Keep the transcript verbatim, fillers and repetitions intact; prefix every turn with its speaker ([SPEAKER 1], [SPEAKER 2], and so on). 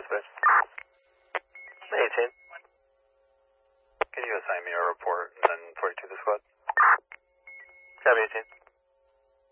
[SPEAKER 1] Dispatch. eighteen. Can you assign me a report and then forty-two to the squad? Copy eighteen.